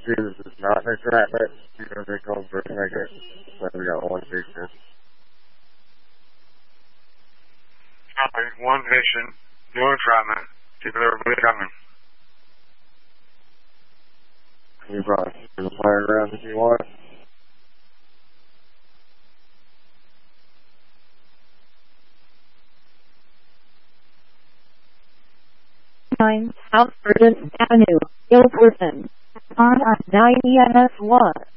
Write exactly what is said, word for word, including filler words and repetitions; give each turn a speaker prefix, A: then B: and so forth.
A: see this is not an entrapment. You know, they call for it like it. So we got one picture.
B: Copy. One patient. No entrapment. Keep everybody coming.
A: You brought the fire around if you want.
C: nine South Prudence Avenue, Gilberton. On nine E M S one.